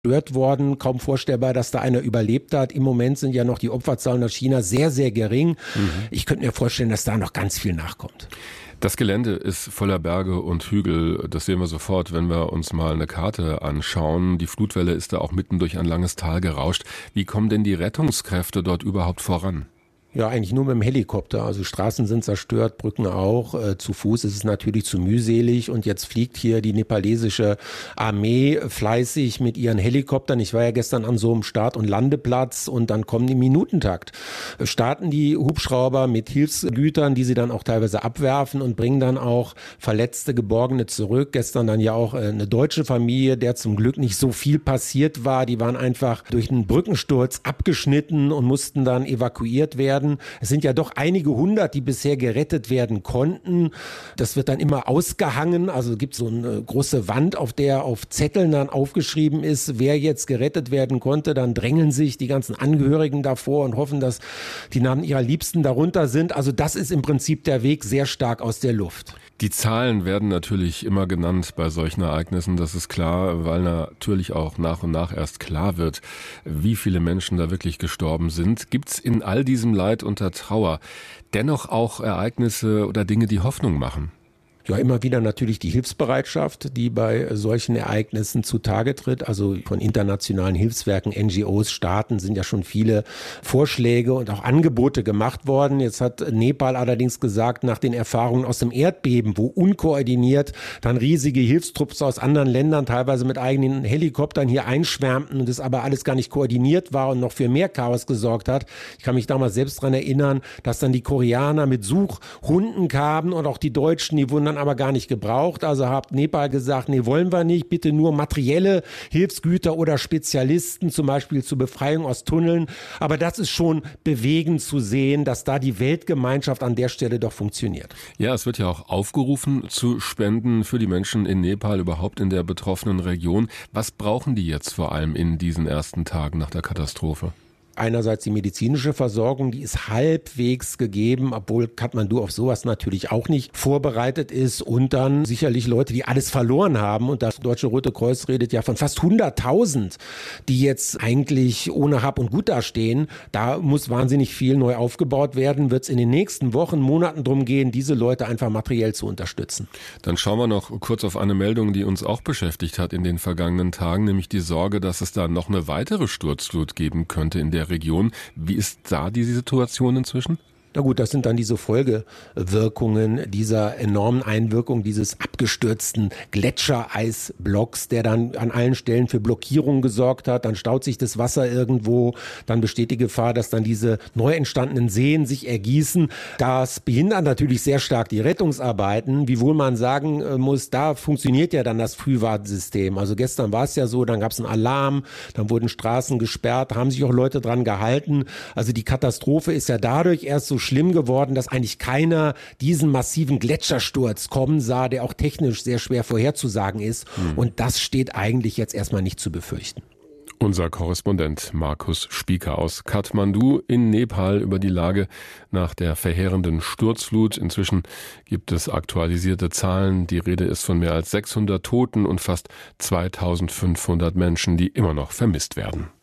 zerstört worden. Kaum vorstellbar, dass da einer überlebt hat. Im Moment sind ja noch die Opferzahlen aus China sehr, sehr gering. Ich könnte mir vorstellen, dass da noch ganz viel nachkommt. Das Gelände ist voller Berge und Hügel. Das sehen wir sofort, wenn wir uns mal eine Karte anschauen. Die Flutwelle ist da auch mitten durch ein langes Tal gerauscht. Wie kommen denn die Rettungskräfte dort überhaupt voran? Ja, eigentlich nur mit dem Helikopter. Also Straßen sind zerstört, Brücken auch. Zu Fuß ist es natürlich zu mühselig. Und jetzt fliegt hier die nepalesische Armee fleißig mit ihren Helikoptern. Ich war ja gestern an so einem Start- und Landeplatz und dann kommen im Minutentakt. Starten die Hubschrauber mit Hilfsgütern, die sie dann auch teilweise abwerfen und bringen dann auch verletzte Geborgene zurück. Gestern dann ja auch eine deutsche Familie, der zum Glück nicht so viel passiert war. Die waren einfach durch einen Brückensturz abgeschnitten und mussten dann evakuiert werden. Es sind ja doch einige hundert, die bisher gerettet werden konnten. Das wird dann immer ausgehangen. Also es gibt so eine große Wand, auf der auf Zetteln dann aufgeschrieben ist, wer jetzt gerettet werden konnte. Dann drängeln sich die ganzen Angehörigen davor und hoffen, dass die Namen ihrer Liebsten darunter sind. Also das ist im Prinzip der Weg sehr stark aus der Luft. Die Zahlen werden natürlich immer genannt bei solchen Ereignissen, das ist klar, weil natürlich auch nach und nach erst klar wird, wie viele Menschen da wirklich gestorben sind. Gibt's in all diesem Leid und der Trauer dennoch auch Ereignisse oder Dinge, die Hoffnung machen? Ja, immer wieder natürlich die Hilfsbereitschaft, die bei solchen Ereignissen zutage tritt. Also von internationalen Hilfswerken, NGOs, Staaten sind ja schon viele Vorschläge und auch Angebote gemacht worden. Jetzt hat Nepal allerdings gesagt, nach den Erfahrungen aus dem Erdbeben, wo unkoordiniert dann riesige Hilfstrupps aus anderen Ländern, teilweise mit eigenen Helikoptern hier einschwärmten und das aber alles gar nicht koordiniert war und noch für mehr Chaos gesorgt hat. Ich kann mich damals selbst daran erinnern, dass dann die Koreaner mit Suchhunden kamen und auch die Deutschen, die wurden dann aber gar nicht gebraucht. Also hat Nepal gesagt, nee, wollen wir nicht, bitte nur materielle Hilfsgüter oder Spezialisten, zum Beispiel zur Befreiung aus Tunneln. Aber das ist schon bewegend zu sehen, dass da die Weltgemeinschaft an der Stelle doch funktioniert. Ja, es wird ja auch aufgerufen zu spenden für die Menschen in Nepal, überhaupt in der betroffenen Region. Was brauchen die jetzt vor allem in diesen ersten Tagen nach der Katastrophe? Einerseits die medizinische Versorgung, die ist halbwegs gegeben, obwohl Kathmandu auf sowas natürlich auch nicht vorbereitet ist. Und dann sicherlich Leute, die alles verloren haben. Und das Deutsche Rote Kreuz redet ja von fast 100.000, die jetzt eigentlich ohne Hab und Gut dastehen. Da muss wahnsinnig viel neu aufgebaut werden. Wird es in den nächsten Wochen, Monaten darum gehen, diese Leute einfach materiell zu unterstützen. Dann schauen wir noch kurz auf eine Meldung, die uns auch beschäftigt hat in den vergangenen Tagen, nämlich die Sorge, dass es da noch eine weitere Sturzflut geben könnte in der Region. Wie ist da die Situation inzwischen? Na gut, das sind dann diese Folgewirkungen dieser enormen Einwirkung dieses abgestürzten Gletschereisblocks, der dann an allen Stellen für Blockierung gesorgt hat. Dann staut sich das Wasser irgendwo, dann besteht die Gefahr, dass dann diese neu entstandenen Seen sich ergießen. Das behindert natürlich sehr stark die Rettungsarbeiten, wiewohl man sagen muss, da funktioniert ja dann das Frühwarnsystem. Also gestern war es ja so, dann gab es einen Alarm, dann wurden Straßen gesperrt, haben sich auch Leute dran gehalten. Also die Katastrophe ist ja dadurch erst so schlimm geworden, dass eigentlich keiner diesen massiven Gletschersturz kommen sah, der auch technisch sehr schwer vorherzusagen ist. Und das steht eigentlich jetzt erstmal nicht zu befürchten. Unser Korrespondent Markus Spieker aus Kathmandu in Nepal über die Lage nach der verheerenden Sturzflut. Inzwischen gibt es aktualisierte Zahlen. Die Rede ist von mehr als 600 Toten und fast 2500 Menschen, die immer noch vermisst werden.